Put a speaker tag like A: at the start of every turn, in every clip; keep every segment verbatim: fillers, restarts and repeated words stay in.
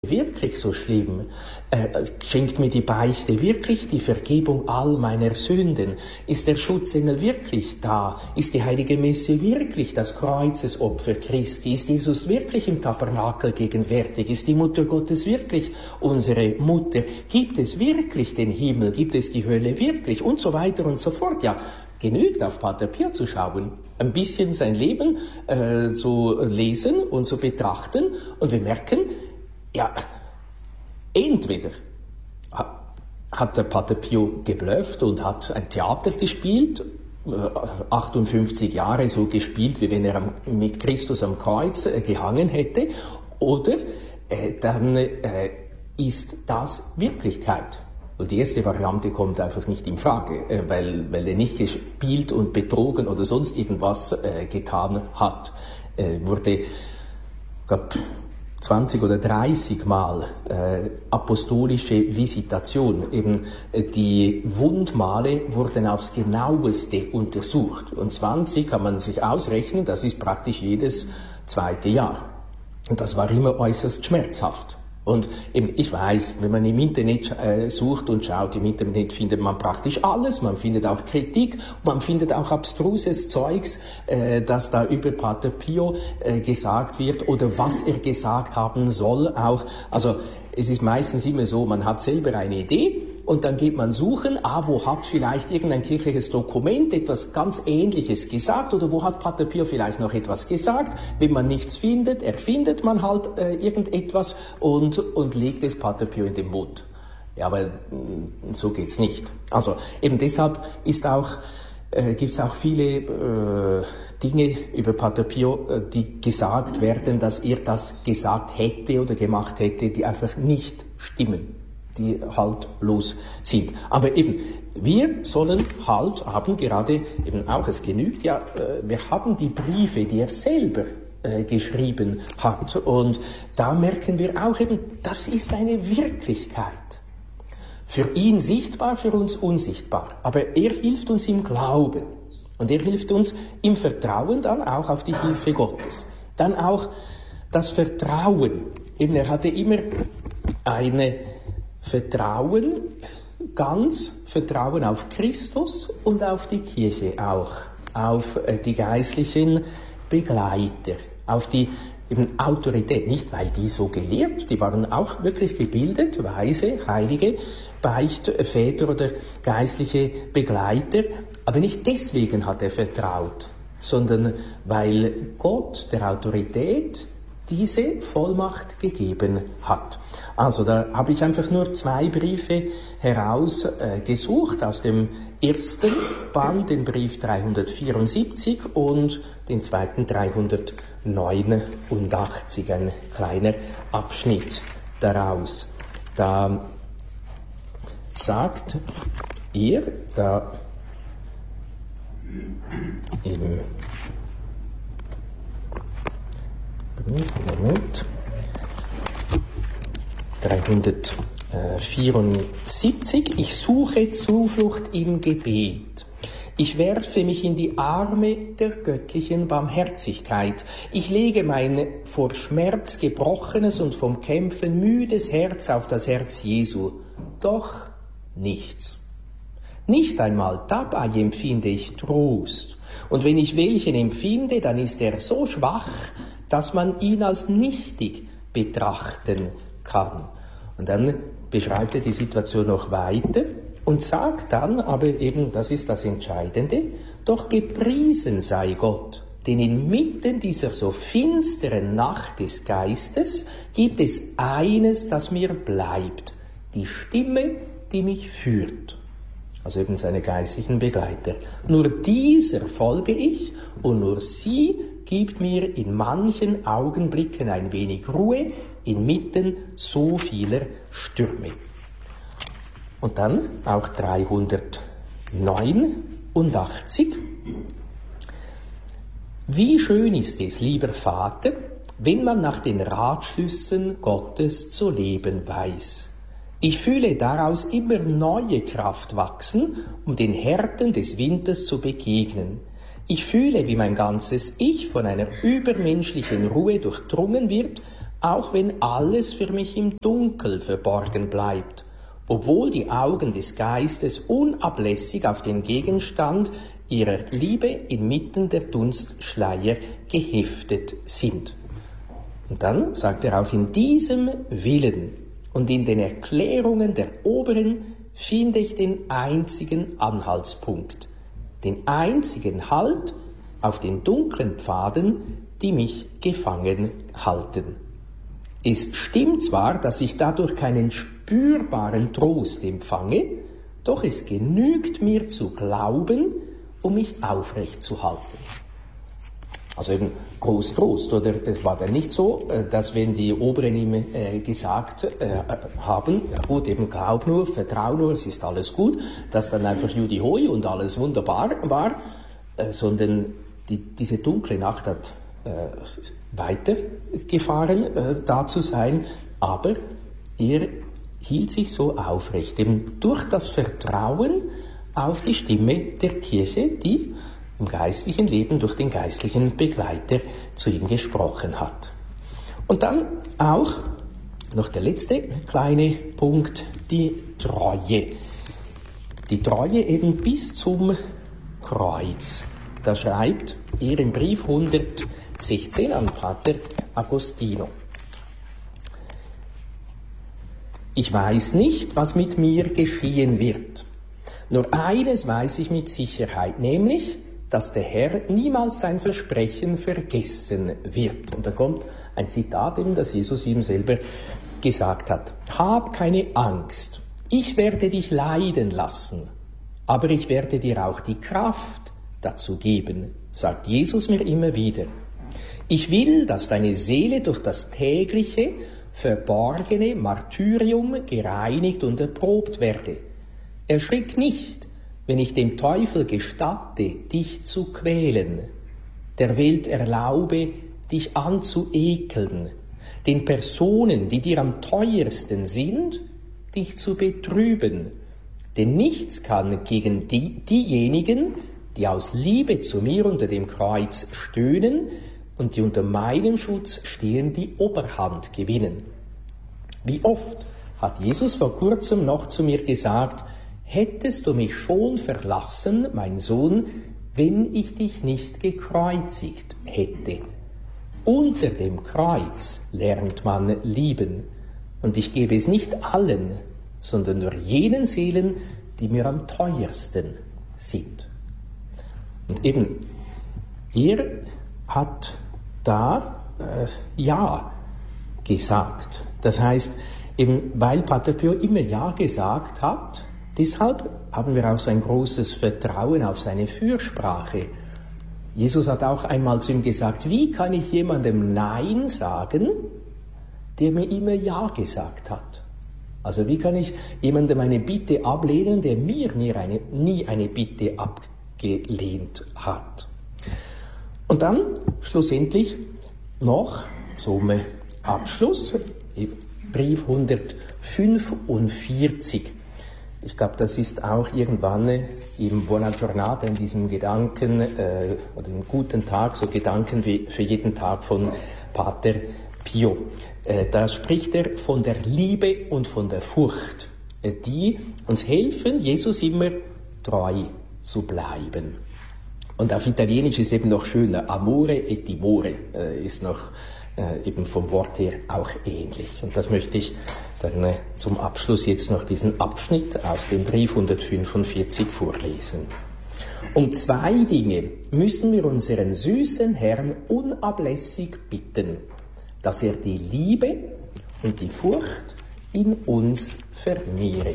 A: wirklich so schlimm? Äh, schenkt mir die Beichte wirklich die Vergebung all meiner Sünden? Ist der Schutzengel wirklich da? Ist die heilige Messe wirklich das Kreuzesopfer Christi? Ist Jesus wirklich im Tabernakel gegenwärtig? Ist die Mutter Gottes wirklich unsere Mutter? Gibt es wirklich den Himmel? Gibt es die Hölle wirklich? Und so weiter und so fort. Ja, genügt auf Pater Pio zu schauen, ein bisschen sein Leben äh, zu lesen und zu betrachten, und wir merken, ja, entweder hat der Pater Pio geblufft und hat ein Theater gespielt, achtundfünfzig Jahre so gespielt, wie wenn er mit Christus am Kreuz gehangen hätte, oder äh, dann äh, ist das Wirklichkeit. Und die erste Variante kommt einfach nicht in Frage, äh, weil, weil er nicht gespielt und betrogen oder sonst irgendwas äh, getan hat. Äh, wurde, ich glaub, zwanzig oder dreißig Mal äh, apostolische Visitation. Eben äh, die Wundmale wurden aufs Genaueste untersucht. Und zwanzig kann man sich ausrechnen, das ist praktisch jedes zweite Jahr. Und das war immer äußerst schmerzhaft. Und eben, ich weiß, wenn man im Internet äh, sucht und schaut, im Internet findet man praktisch alles, man findet auch Kritik, man findet auch abstruses Zeugs, äh, das da über Pater Pio äh, gesagt wird oder was er gesagt haben soll auch. Also es ist meistens immer so, man hat selber eine Idee und dann geht man suchen, ah, wo hat vielleicht irgendein kirchliches Dokument etwas ganz Ähnliches gesagt oder wo hat Pater Pio vielleicht noch etwas gesagt. Wenn man nichts findet, erfindet man halt äh, irgendetwas und, und legt es Pater Pio in den Mund. Ja, aber mh, so geht's nicht. Also eben deshalb ist auch, äh, gibt's auch viele äh, Dinge über Pater Pio, äh, die gesagt werden, dass er das gesagt hätte oder gemacht hätte, die einfach nicht stimmen, die haltlos sind. Aber eben, wir sollen Halt haben, gerade eben auch, es genügt ja, äh, wir haben die Briefe, die er selber äh, geschrieben hat, und da merken wir auch eben, das ist eine Wirklichkeit. Für ihn sichtbar, für uns unsichtbar. Aber er hilft uns im Glauben. Und er hilft uns im Vertrauen dann auch auf die Hilfe Gottes. Dann auch das Vertrauen. Eben, er hatte immer eine Vertrauen, ganz Vertrauen auf Christus und auf die Kirche auch. Auf die geistlichen Begleiter. Auf die eben Autorität, nicht weil die so gelehrt, die waren auch wirklich gebildet, weise, heilige Beichtväter oder geistliche Begleiter, aber nicht deswegen hat er vertraut, sondern weil Gott der Autorität diese Vollmacht gegeben hat. Also da habe ich einfach nur zwei Briefe herausgesucht, äh, aus dem ersten Band, den Brief dreihundertvierundsiebzig und den zweiten dreihundertneunundachtzig, ein kleiner Abschnitt daraus. Da sagt ihr, da eben Moment, dreihundertvierundsiebzig, ich suche Zuflucht im Gebet. Ich werfe mich in die Arme der göttlichen Barmherzigkeit. Ich lege mein vor Schmerz gebrochenes und vom Kämpfen müdes Herz auf das Herz Jesu. Doch nichts. Nicht einmal dabei empfinde ich Trost. Und wenn ich welchen empfinde, dann ist er so schwach, dass man ihn als nichtig betrachten kann. Und dann beschreibt er die Situation noch weiter und sagt dann, aber eben, das ist das Entscheidende, doch gepriesen sei Gott, denn inmitten dieser so finsteren Nacht des Geistes gibt es eines, das mir bleibt, die Stimme, die mich führt. Also eben seine geistlichen Begleiter. Nur dieser folge ich und nur sie gibt mir in manchen Augenblicken ein wenig Ruhe inmitten so vieler Stürme. Und dann auch dreihundertneunundachtzig. Wie schön ist es, lieber Vater, wenn man nach den Ratschlüssen Gottes zu leben weiß. Ich fühle daraus immer neue Kraft wachsen, um den Härten des Winters zu begegnen. Ich fühle, wie mein ganzes Ich von einer übermenschlichen Ruhe durchdrungen wird, auch wenn alles für mich im Dunkel verborgen bleibt, obwohl die Augen des Geistes unablässig auf den Gegenstand ihrer Liebe inmitten der Dunstschleier geheftet sind. Und dann sagt er auch, in diesem Willen und in den Erklärungen der Oberen finde ich den einzigen Anhaltspunkt, den einzigen Halt auf den dunklen Pfaden, die mich gefangen halten. Es stimmt zwar, dass ich dadurch keinen spürbaren Trost empfange, doch es genügt mir zu glauben, um mich aufrecht zu halten. Also eben groß Trost, oder? Es war dann nicht so, dass wenn die Oberen ihm äh, gesagt äh, haben, ja gut, eben glaub nur, vertrau nur, es ist alles gut, dass dann einfach Judi Hoi und alles wunderbar war, äh, sondern die, diese dunkle Nacht hat äh, weitergefahren, äh, da zu sein, aber er hielt sich so aufrecht, eben durch das Vertrauen auf die Stimme der Kirche, die im geistlichen Leben durch den geistlichen Begleiter zu ihm gesprochen hat. Und dann auch noch der letzte kleine Punkt, die Treue. Die Treue eben bis zum Kreuz. Da schreibt er im Brief hundertsechzehn an Pater Agostino: Ich weiß nicht, was mit mir geschehen wird. Nur eines weiß ich mit Sicherheit, nämlich, dass der Herr niemals sein Versprechen vergessen wird. Und da kommt ein Zitat eben, das Jesus ihm selber gesagt hat. Hab keine Angst, ich werde dich leiden lassen, aber ich werde dir auch die Kraft dazu geben, sagt Jesus mir immer wieder. Ich will, dass deine Seele durch das tägliche, verborgene Martyrium gereinigt und erprobt werde. Erschrick nicht, wenn ich dem Teufel gestatte, dich zu quälen, der Welt erlaube, dich anzuekeln, den Personen, die dir am teuersten sind, dich zu betrüben. Denn nichts kann gegen die, diejenigen, die aus Liebe zu mir unter dem Kreuz stöhnen und die unter meinem Schutz stehen, die Oberhand gewinnen. Wie oft hat Jesus vor kurzem noch zu mir gesagt, hättest du mich schon verlassen, mein Sohn, wenn ich dich nicht gekreuzigt hätte. Unter dem Kreuz lernt man lieben, und ich gebe es nicht allen, sondern nur jenen Seelen, die mir am teuersten sind. Und eben, er hat da äh, Ja gesagt. Das heißt, eben weil Pater Pio immer Ja gesagt hat, deshalb haben wir auch so ein großes Vertrauen auf seine Fürsprache. Jesus hat auch einmal zu ihm gesagt, wie kann ich jemandem Nein sagen, der mir immer Ja gesagt hat? Also wie kann ich jemandem eine Bitte ablehnen, der mir nie eine, nie eine Bitte abgelehnt hat? Und dann schlussendlich noch zum Abschluss, Brief hundertfünfundvierzig. Ich glaube, das ist auch irgendwann im Buona Giornata, in diesem Gedanken, äh, oder im guten Tag, so Gedanken wie für jeden Tag von Pater Pio. Äh, da spricht er von der Liebe und von der Furcht, äh, die uns helfen, Jesus immer treu zu bleiben. Und auf Italienisch ist eben noch schöner, Amore e Timore äh, ist noch äh, eben vom Wort her auch ähnlich. Und das möchte ich dann äh, zum Abschluss jetzt noch diesen Abschnitt aus dem Brief hundertfünfundvierzig vorlesen. Um zwei Dinge müssen wir unseren süßen Herrn unablässig bitten, dass er die Liebe und die Furcht in uns vermehre.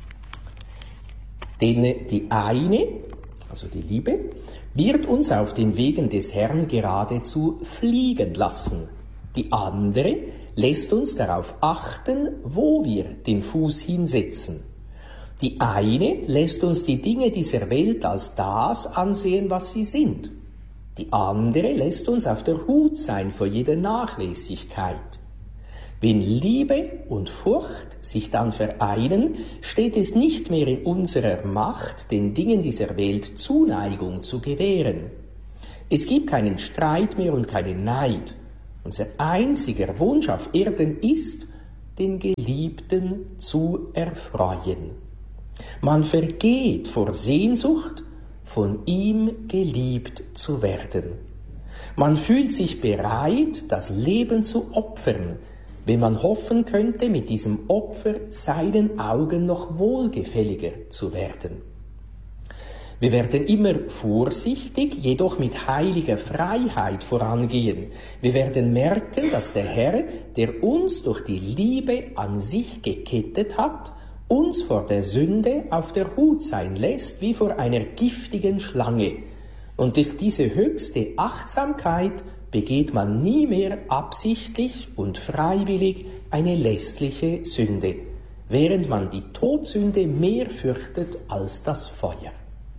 A: Denn die eine, also die Liebe, wird uns auf den Wegen des Herrn geradezu fliegen lassen. Die andere lässt uns darauf achten, wo wir den Fuß hinsetzen. Die eine lässt uns die Dinge dieser Welt als das ansehen, was sie sind. Die andere lässt uns auf der Hut sein vor jeder Nachlässigkeit. Wenn Liebe und Furcht sich dann vereinen, steht es nicht mehr in unserer Macht, den Dingen dieser Welt Zuneigung zu gewähren. Es gibt keinen Streit mehr und keinen Neid. Unser einziger Wunsch auf Erden ist, den Geliebten zu erfreuen. Man vergeht vor Sehnsucht, von ihm geliebt zu werden. Man fühlt sich bereit, das Leben zu opfern, wenn man hoffen könnte, mit diesem Opfer seinen Augen noch wohlgefälliger zu werden. Wir werden immer vorsichtig, jedoch mit heiliger Freiheit vorangehen. Wir werden merken, dass der Herr, der uns durch die Liebe an sich gekettet hat, uns vor der Sünde auf der Hut sein lässt, wie vor einer giftigen Schlange. Und durch diese höchste Achtsamkeit begeht man nie mehr absichtlich und freiwillig eine lästliche Sünde, während man die Todsünde mehr fürchtet als das Feuer.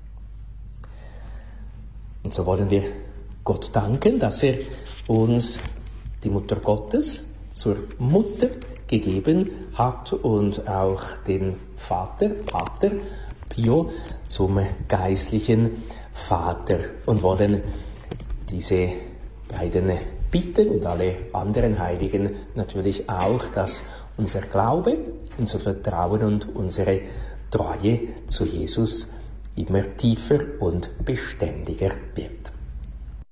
A: Und so wollen wir Gott danken, dass er uns die Mutter Gottes zur Mutter gegeben hat und auch den Vater, Pater Pio, zum geistlichen Vater, und wollen diese beiden bitten und alle anderen Heiligen natürlich auch, dass unser Glaube, unser Vertrauen und unsere Treue zu Jesus immer tiefer und beständiger wird.